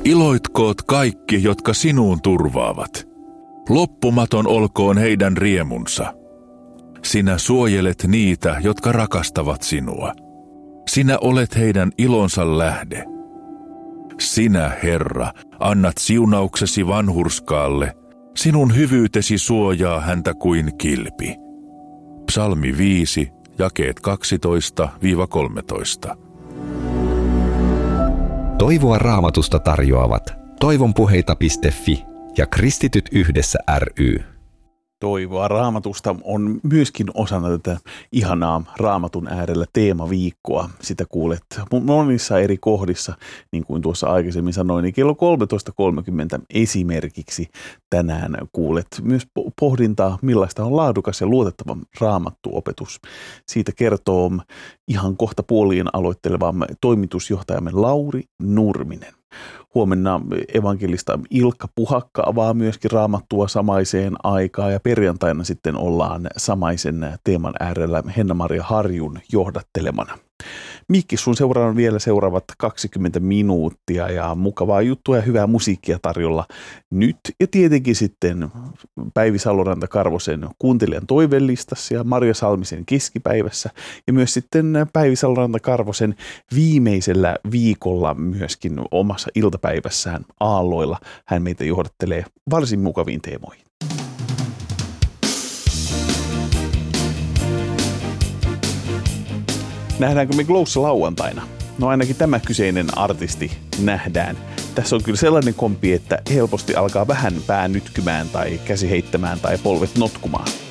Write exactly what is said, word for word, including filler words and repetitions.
Iloitkoot kaikki, jotka sinuun turvaavat. Loppumaton olkoon heidän riemunsa. Sinä suojelet niitä, jotka rakastavat sinua. Sinä olet heidän ilonsa lähde. Sinä, Herra, annat siunauksesi vanhurskaalle. Sinun hyvyytesi suojaa häntä kuin kilpi. Psalmi viisi, jakeet kaksitoista kolmetoista. Toivoa Raamatusta tarjoavat toivonpuheita piste fi ja Kristityt yhdessä ry. Toivoa Raamatusta on myöskin osana tätä ihanaa Raamatun äärellä teemaviikkoa. Sitä kuulet monissa eri kohdissa, niin kuin tuossa aikaisemmin sanoin, niin kello kolmetoista kolmekymmentä esimerkiksi tänään kuulet myös pohdintaa, millaista on laadukas ja luotettava raamattuopetus. Siitä kertoo ihan kohta puoliin aloittelevamme toimitusjohtajamme Lauri Nurminen. Huomenna evankelista Ilkka Puhakka avaa myöskin Raamattua samaiseen aikaan ja perjantaina sitten ollaan samaisen teeman äärellä Henna-Maria Harjun johdattelemana. Mikki, sun seuraan vielä seuraavat kaksikymmentä minuuttia ja mukavaa juttua ja hyvää musiikkia tarjolla nyt. Ja tietenkin sitten Päivi Saloranta-Karvosen kuuntelijan toivellistassa ja Marja Salmisen keskipäivässä. Ja myös sitten Päivi Saloranta-Karvosen viimeisellä viikolla myöskin omassa iltapäivässään aalloilla. Hän meitä johdattelee varsin mukaviin teemoihin. Nähdäänkö me Glowssa lauantaina? No ainakin tämä kyseinen artisti nähdään. Tässä on kyllä sellainen kompi, että helposti alkaa vähän pää nytkymään tai käsi heittämään tai polvet notkumaan.